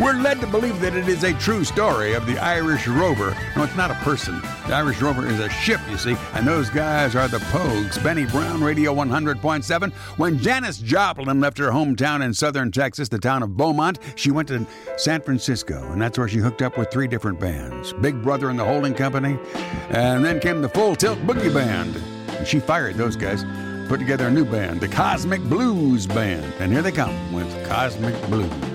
We're led to believe that it is a true story of the Irish Rover. No, it's not a person. The Irish Rover is a ship, you see, and those guys are the Pogues. Benny Brown, Radio 100.7. When Janis Joplin left her hometown in southern Texas, the town of Beaumont, she went to San Francisco, and that's where she hooked up with 3 different bands. Big Brother and the Holding Company, and then came the Full Tilt Boogie Band. And she fired those guys, put together a new band, the Cosmic Blues Band. And here they come with Cosmic Blues.